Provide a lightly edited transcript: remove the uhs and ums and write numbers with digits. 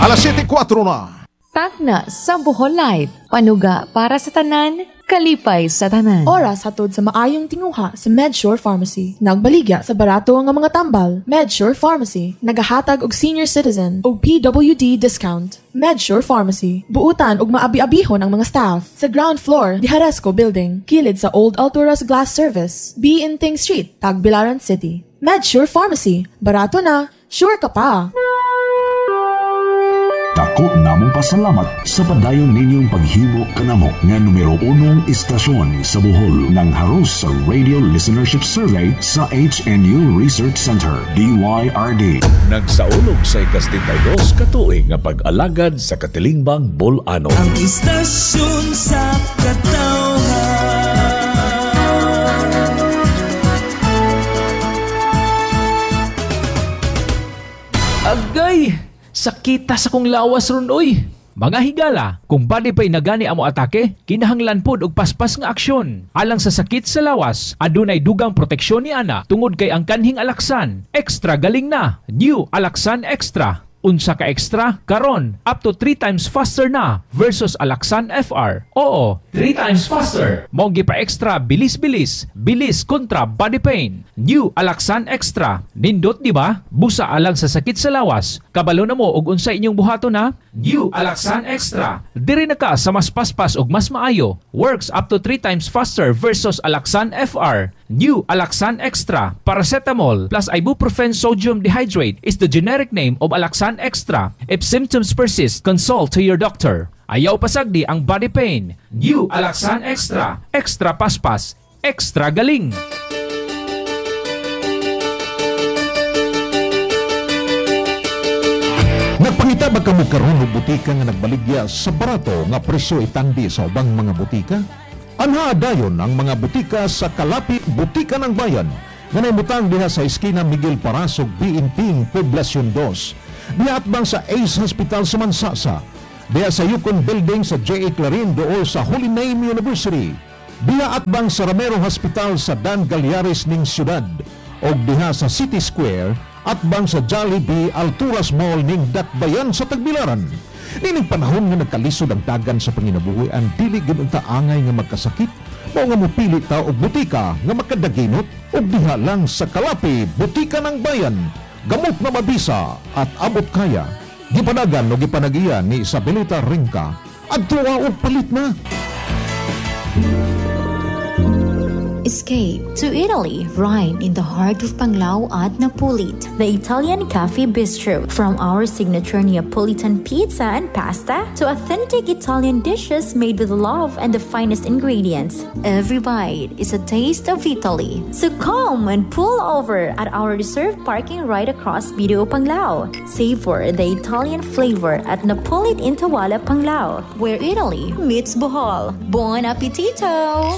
Alas 7:04 na. Takna sa Bohol Live. Panuga para sa tanan, kalipay sa tanan. Oras hatod sa maayong tinguha sa Medshore Pharmacy. Nagbaligya sa barato nga mga tambal. Medshore Pharmacy. Nagahatag og senior citizen og PWD discount. Medshore Pharmacy. Buutan og maabi-abihon ang mga staff. Sa ground floor, di Haresco Building. Kilid sa Old Alturas Glass Service. B. Inting Street, Tagbilaran City. Medshore Pharmacy. Barato na. Sure ka pa. Dako namong pasalamat sa padayon ninyong paghimo kanamo nga numero 1 istasyon sa Bohol ng haros sa Radio Listenership Survey sa HNU Research Center, DYRD. Nagsaulog sa ika-72 katuig nga pag-alagad sa Katilingbang Bolano. Ang istasyon sa katawhan. Agay! Sakita sa kong lawas ron, oy. Mga higala, kung bali pa'y nagani amo atake, kinahanglan pod og paspas nga aksyon. Alang sa sakit sa lawas, adunay dugang proteksyon ni ana tungod kay ang kanhing Alaxan. Extra galing na. New Alaxan Extra. Unsa ka extra? Karon, up to 3 times faster na versus Alaxan FR. Oo, 3 times faster. Monggi pa extra, bilis-bilis. Bilis kontra body pain. New Alaxan Extra. Nindot di ba? Busa alang sa sakit sa lawas. Kabalo na mo og unsa inyong buhato na? New Alaxan Extra. Diri na ka sa mas paspas og mas maayo. Works up to 3 times faster versus Alaxan FR. New Alaxan Extra. Paracetamol plus ibuprofen sodium dehydrate is the generic name of Alaxan Extra. If symptoms persist, consult to your doctor. Ayaw pasagdi ang body pain. New Alaxan Extra. Extra paspas. Extra galing. Nagpangita ba kamo karon og butika nga nagbaligya sa barato nga presyo itandi sa ubang mga butika? Anha dayon ang mga butika sa Kalapi, Butika ng Bayan nga naimutang diha sa eskina Miguel Parasog, Biinting, Poblacion 2. Diha atbang sa Ace Hospital sa Mansasa. Diha sa Yukon Building sa J.A. Clarin dool sa Holy Name University. Diha atbang sa Ramero Hospital sa Dan Galyares ning siyudad. Og diha sa City Square atbang sa Jollibee Alturas Mall ning Dakbayan sa Tagbilaran. Nining panahon nga nagkalisod ang dagan sa panginabuhian, dili gyud unta angay nga magkasakit, mao nga mopili ta og butika nga makadaginot og diha lang sa Kalapi, Butika ng Bayan. Gamot na mabisa at abot kaya. Gipanagan o gipanagiya ni Isabelita Ringka. Adtuwa og palit na. Escape to Italy, right in the heart of Panglao at Napolit, the Italian Cafe Bistro. From our signature Neapolitan pizza and pasta to authentic Italian dishes made with love and the finest ingredients, every bite is a taste of Italy. So come and pull over at our reserved parking right across Video Panglao. Savor the Italian flavor at Napolit in Tawala, Panglao, where Italy meets Bohol. Buon appetito!